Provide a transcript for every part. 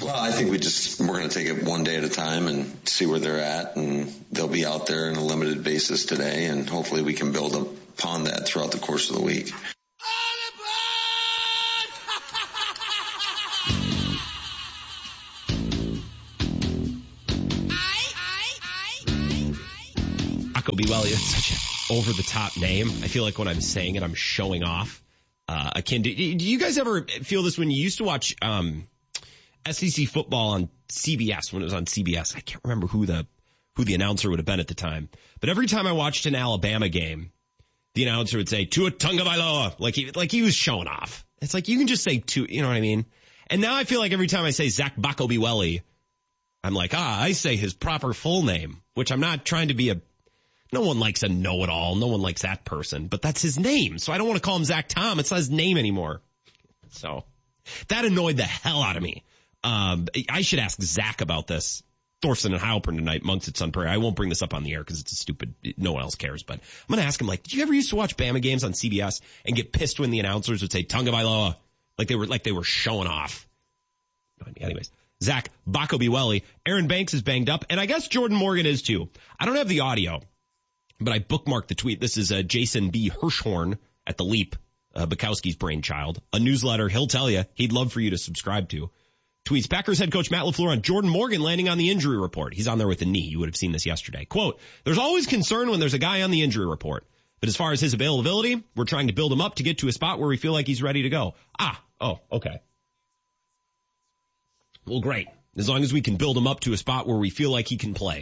Well, I think we're going to take it one day at a time and see where they're at, and they'll be out there on a limited basis today, and hopefully we can build upon that throughout the course of the week. Akobewale is such an over-the-top name. I feel like when I'm saying it, I'm showing off. Do you guys ever feel this when you used to watch SEC football on CBS, when it was on CBS? I can't remember who the announcer would have been at the time. But every time I watched an Alabama game, the announcer would say, Tua Tagovailoa, like he was showing off. It's like, you can just say Tua, you know what I mean? And now I feel like every time I say Zach Bakobewale, I'm like, I say his proper full name, which I'm not trying to be no one likes a know-it-all. No one likes that person, but that's his name. So I don't want to call him Zach Tom. It's not his name anymore. So that annoyed the hell out of me. I should ask Zach about this. Thorson and Heilprin tonight, Monks at Sun Prairie. I won't bring this up on the air because it's stupid. No one else cares, but I'm going to ask him, did you ever used to watch Bama games on CBS and get pissed when the announcers would say Tagovailoa? Like they were showing off. Anyways, Zach Bakobewale. Aaron Banks is banged up, and I guess Jordan Morgan is too. I don't have the audio, but I bookmarked the tweet. This is Jason B. Hirschhorn at The Leap, Bukowski's brainchild. A newsletter he'll tell you he'd love for you to subscribe to. Tweets, Packers head coach Matt LaFleur on Jordan Morgan landing on the injury report. He's on there with a knee. You would have seen this yesterday. Quote, there's always concern when there's a guy on the injury report. But as far as his availability, we're trying to build him up to get to a spot where we feel like he's ready to go. Okay. Well, great. As long as we can build him up to a spot where we feel like he can play.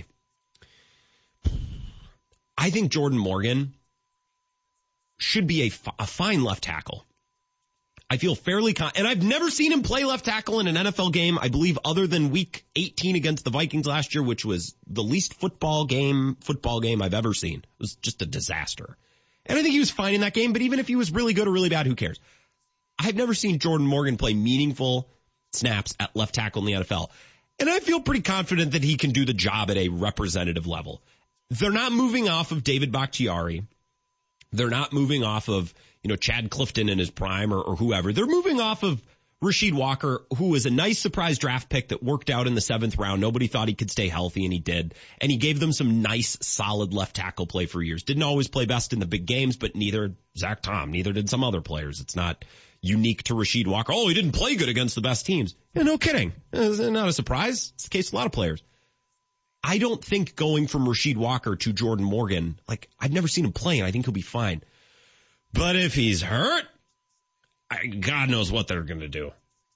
I think Jordan Morgan should be a fine left tackle. I feel fairly and I've never seen him play left tackle in an NFL game, I believe, other than week 18 against the Vikings last year, which was the least football game I've ever seen. It was just a disaster. And I think he was fine in that game, but even if he was really good or really bad, who cares? I've never seen Jordan Morgan play meaningful snaps at left tackle in the NFL. And I feel pretty confident that he can do the job at a representative level. They're not moving off of David Bakhtiari. They're not moving off of, Chad Clifton in his prime or whoever. They're moving off of Rasheed Walker, who was a nice surprise draft pick that worked out in the 7th round. Nobody thought he could stay healthy, and he did. And he gave them some nice, solid left tackle play for years. Didn't always play best in the big games, but neither Zach Tom, neither did some other players. It's not unique to Rasheed Walker. Oh, he didn't play good against the best teams. Yeah, no kidding. It's not a surprise. It's the case of a lot of players. I don't think going from Rasheed Walker to Jordan Morgan, I've never seen him play, and I think he'll be fine. But if he's hurt, God knows what they're going to do.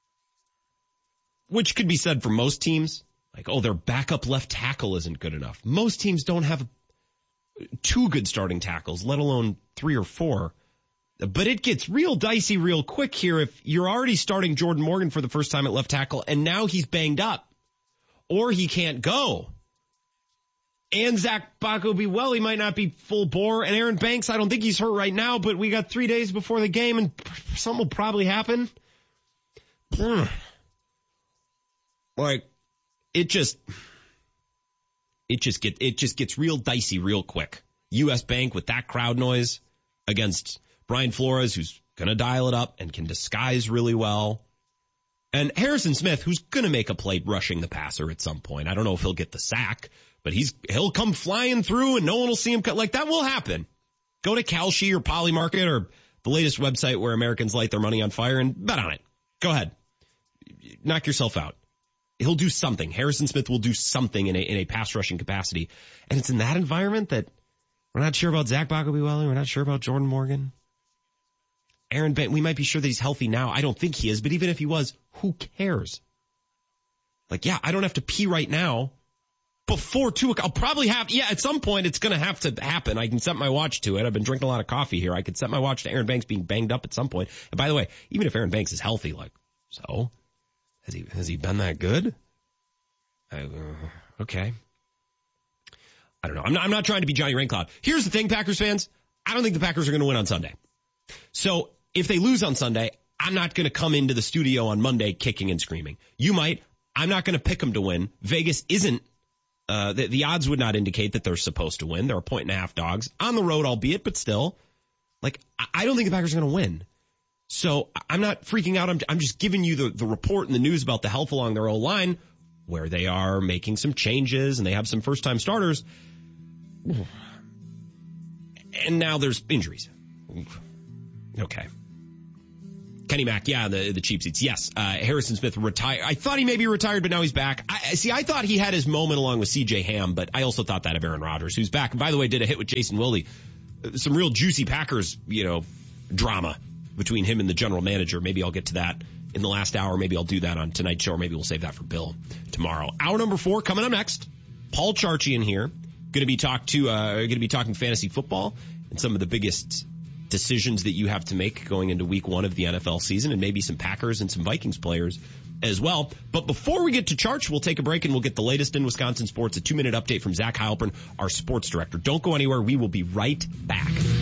Which could be said for most teams. Their backup left tackle isn't good enough. Most teams don't have 2 good starting tackles, let alone 3 or 4. But it gets real dicey real quick here if you're already starting Jordan Morgan for the first time at left tackle, and now he's banged up. Or he can't go. And Zach Bakobewale might not be full bore. And Aaron Banks, I don't think he's hurt right now, but we got 3 days before the game and something will probably happen. It just gets real dicey real quick. US Bank with that crowd noise against Brian Flores, who's going to dial it up and can disguise really well. And Harrison Smith, who's going to make a play rushing the passer at some point. I don't know if he'll get the sack, but he'll come flying through and no one will see him cut. That will happen. Go to Kalshi or Polymarket or the latest website where Americans light their money on fire and bet on it. Go ahead. Knock yourself out. He'll do something. Harrison Smith will do something in a pass rushing capacity. And it's in that environment that we're not sure about Zach Bakobewale. We're not sure about Jordan Morgan. Aaron Banks, we might be sure that he's healthy now. I don't think he is, but even if he was, who cares? I don't have to pee right now. Before 2 o'clock, I'll probably at some point it's going to have to happen. I can set my watch to it. I've been drinking a lot of coffee here. I could set my watch to Aaron Banks being banged up at some point. And by the way, even if Aaron Banks is healthy, has he been that good? Okay. I don't know. I'm not trying to be Johnny Raincloud. Here's the thing, Packers fans. I don't think the Packers are going to win on Sunday. So if they lose on Sunday, I'm not going to come into the studio on Monday kicking and screaming. You might. I'm not going to pick them to win. Vegas isn't. The odds would not indicate that they're supposed to win. They're 1.5 dogs on the road, albeit, but still. I don't think the Packers are going to win. So I'm not freaking out. I'm just giving you the report and the news about the health along their O-line, where they are making some changes and they have some first-time starters. And now there's injuries. Okay. Kenny Mack, yeah, the cheap seats. Yes, Harrison Smith retired. I thought he maybe retired, but now he's back. I thought he had his moment along with C.J. Ham, but I also thought that of Aaron Rodgers, who's back. And by the way, did a hit with Jason Wilde. Some real juicy Packers, drama between him and the general manager. Maybe I'll get to that in the last hour. Maybe I'll do that on tonight's show, or maybe we'll save that for Bill tomorrow. Hour number 4 coming up next. Paul Charchian here. Going to be talking fantasy football and some of the biggest decisions that you have to make going into week 1 of the NFL season, and maybe some Packers and some Vikings players as well. But before we get to Charch, we'll take a break and we'll get the latest in Wisconsin sports, a 2-minute update from Zach Heilprin, our sports director. Don't go anywhere. We will be right back.